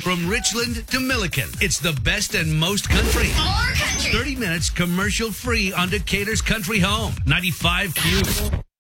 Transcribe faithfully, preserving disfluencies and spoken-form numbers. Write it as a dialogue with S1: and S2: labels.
S1: From Richland to Milliken, it's the best and most country.
S2: More country.
S1: thirty minutes commercial free on Decatur's Country Home. ninety-five Q.